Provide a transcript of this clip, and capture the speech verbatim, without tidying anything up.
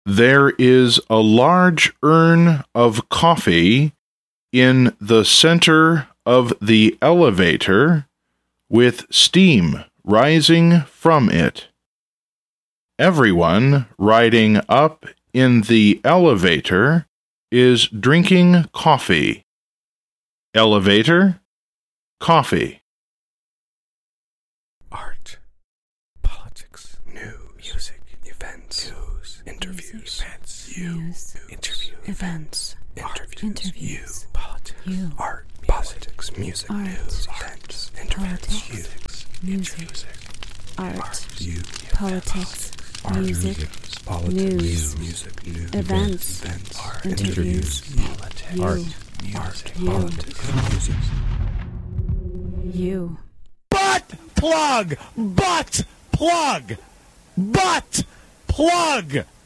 There is a large urn of coffee in the center of the elevator with steam rising from it. Everyone riding up in the elevator is drinking coffee. Elevator, coffee. Art, politics, news, music, events, news, interviews, events, you, news, interview, events, interviews, interviews, you, politics, you, art, politics, music, art, news, events, interviews, politics, you, music, art, art, you, politics, art, music, politics, news, music, news, events, events, art, interviews, politics, you, art, music, you, politics, music. you. Butt plug! Butt plug! Butt plug!